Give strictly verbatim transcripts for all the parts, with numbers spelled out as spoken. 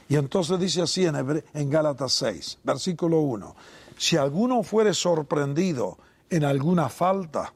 Y entonces dice así en, Hebre- en Gálatas seis, versículo uno. Si alguno fuere sorprendido en alguna falta,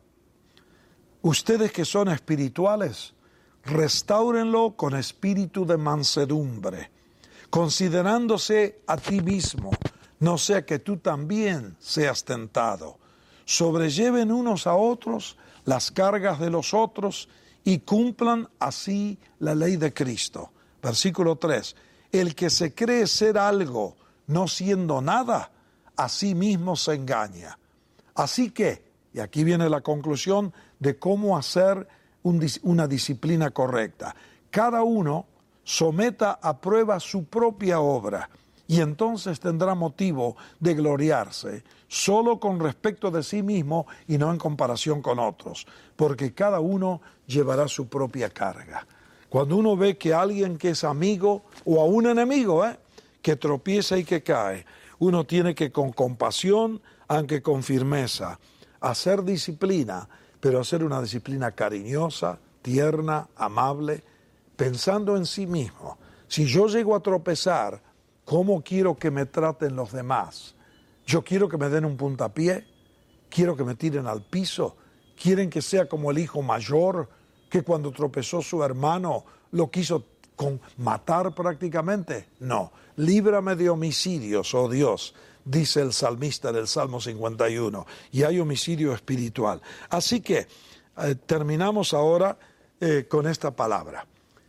ustedes que son espirituales, restáurenlo con espíritu de mansedumbre, considerándose a ti mismo, no sea que tú también seas tentado. Sobrelleven unos a otros las cargas de los otros y cumplan así la ley de Cristo. Versículo tres. El que se cree ser algo no siendo nada, a sí mismo se engaña. Así que, y aquí viene la conclusión de cómo hacer un, una disciplina correcta. Cada uno someta a prueba su propia obra y entonces tendrá motivo de gloriarse solo con respecto de sí mismo y no en comparación con otros, porque cada uno llevará su propia carga. Cuando uno ve que alguien que es amigo o a un enemigo, ¿eh? que tropieza y que cae, uno tiene que con compasión, aunque con firmeza, hacer disciplina, pero hacer una disciplina cariñosa, tierna, amable, pensando en sí mismo. Si yo llego a tropezar, ¿cómo quiero que me traten los demás? Yo quiero que me den un puntapié, quiero que me tiren al piso, quieren que sea como el hijo mayor, que cuando tropezó su hermano lo quiso con matar prácticamente. No, líbrame de homicidios, oh Dios, dice el salmista del Salmo cincuenta y uno, y hay homicidio espiritual. Así que eh, terminamos ahora eh, con esta palabra.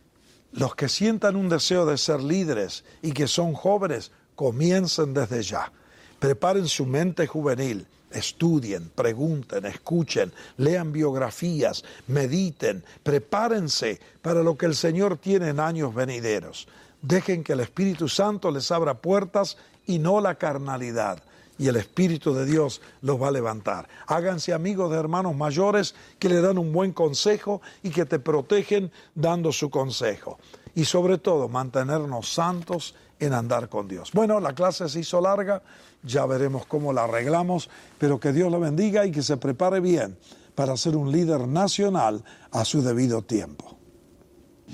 Los que sientan un deseo de ser líderes y que son jóvenes, comiencen desde ya. Preparen su mente juvenil, estudien, pregunten, escuchen, lean biografías, mediten, prepárense para lo que el Señor tiene en años venideros. Dejen que el Espíritu Santo les abra puertas y no la carnalidad. Y el Espíritu de Dios los va a levantar. Háganse amigos de hermanos mayores que le dan un buen consejo y que te protegen dando su consejo. Y sobre todo, mantenernos santos en andar con Dios. Bueno, la clase se hizo larga, ya veremos cómo la arreglamos, pero que Dios lo bendiga y que se prepare bien para ser un líder nacional a su debido tiempo.